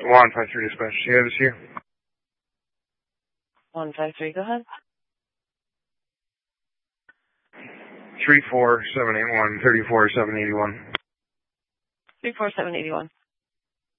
153 dispatch. Yeah, this here. 153, go ahead. 34781, 34781. 34781.